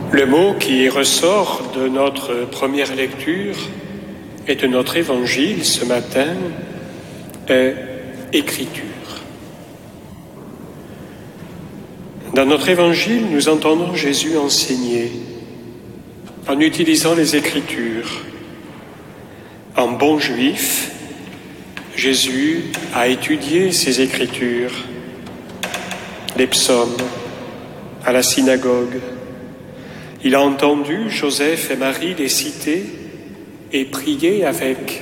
Le mot qui ressort de notre première lecture et de notre évangile ce matin est « écriture ». Dans notre évangile, nous entendons Jésus enseigner en utilisant les Écritures. En bon juif, Jésus a étudié ces Écritures, les psaumes, à la synagogue. Il a entendu Joseph et Marie les citer et prier avec.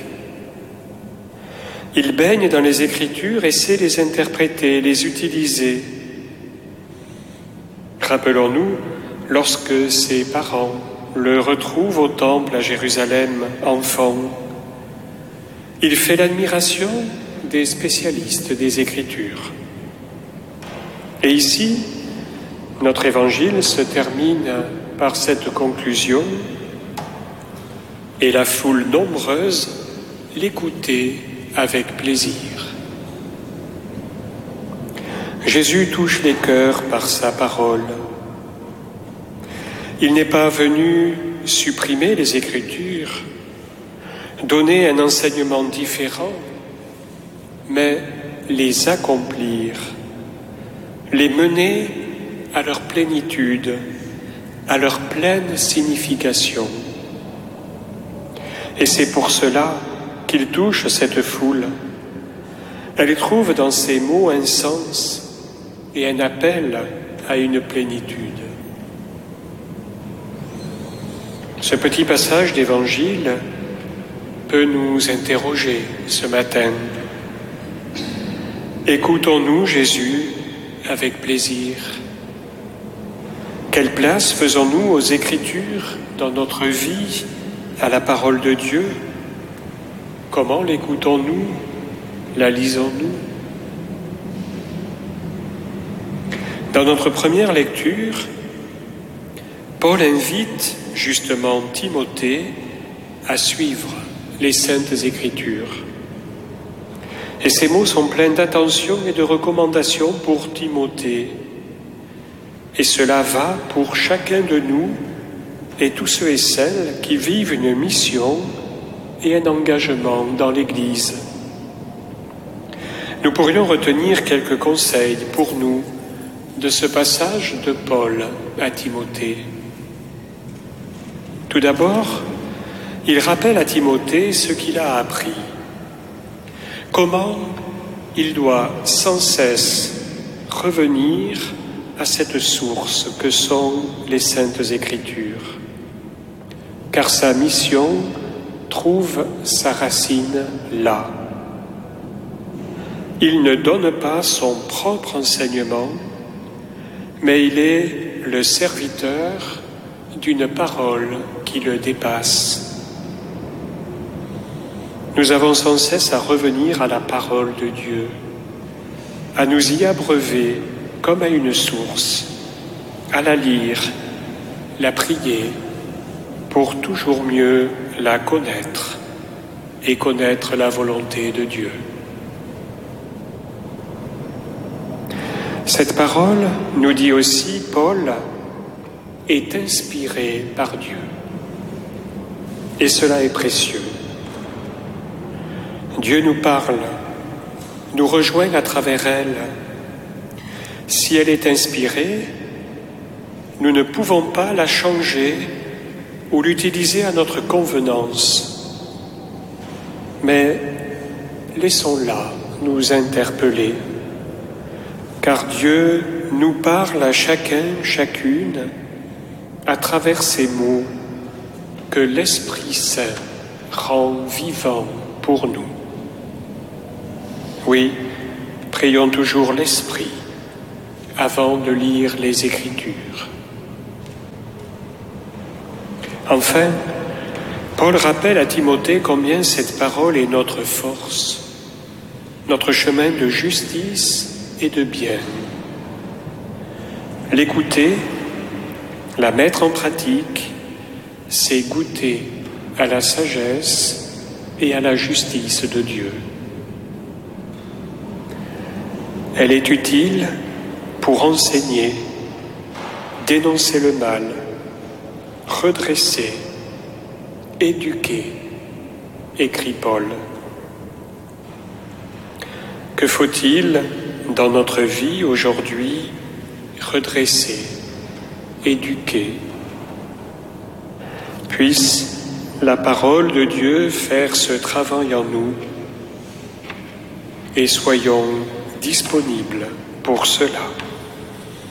Il baigne dans les Écritures et sait les interpréter, les utiliser. Rappelons-nous, lorsque ses parents le retrouvent au temple à Jérusalem, enfant, il fait l'admiration des spécialistes des Écritures. Et ici, notre évangile se termine par cette conclusion « Et la foule nombreuse l'écoutait avec plaisir ». Jésus touche les cœurs par sa parole. Il n'est pas venu supprimer les Écritures, donner un enseignement différent, mais les accomplir, les mener à leur plénitude, à leur pleine signification. Et c'est pour cela qu'il touche cette foule. Elle trouve dans ces mots un sens et un appel à une plénitude. Ce petit passage d'Évangile peut nous interroger ce matin. Écoutons-nous Jésus avec plaisir? Quelle place faisons-nous aux Écritures dans notre vie, à la parole de Dieu? Comment l'écoutons-nous? La lisons-nous? Dans notre première lecture, Paul invite justement Timothée à suivre les Saintes Écritures. Et ces mots sont pleins d'attention et de recommandations pour Timothée. Et cela va pour chacun de nous et tous ceux et celles qui vivent une mission et un engagement dans l'Église. Nous pourrions retenir quelques conseils pour nous de ce passage de Paul à Timothée. Tout d'abord, il rappelle à Timothée ce qu'il a appris. Comment il doit sans cesse revenir à cette source que sont les Saintes Écritures. Car sa mission trouve sa racine là. Il ne donne pas son propre enseignement, mais il est le serviteur d'une parole qui le dépasse. Nous avons sans cesse à revenir à la parole de Dieu, à nous y abreuver comme à une source, à la lire, la prier, pour toujours mieux la connaître et connaître la volonté de Dieu. Cette parole, nous dit aussi Paul, est inspirée par Dieu. Et cela est précieux. Dieu nous parle, nous rejoint à travers elle. Si elle est inspirée, nous ne pouvons pas la changer ou l'utiliser à notre convenance. Mais laissons-la nous interpeller, car Dieu nous parle à chacun, chacune, à travers ces mots que l'Esprit Saint rend vivants pour nous. Oui, prions toujours l'Esprit avant de lire les Écritures. Enfin, Paul rappelle à Timothée combien cette parole est notre force, notre chemin de justice et de bien. L'écouter, la mettre en pratique, c'est goûter à la sagesse et à la justice de Dieu. Elle est utile pour enseigner, dénoncer le mal, redresser, éduquer, écrit Paul. Que faut-il dans notre vie aujourd'hui redresser, éduquer? Puisse la parole de Dieu faire ce travail en nous et soyons disponibles pour cela.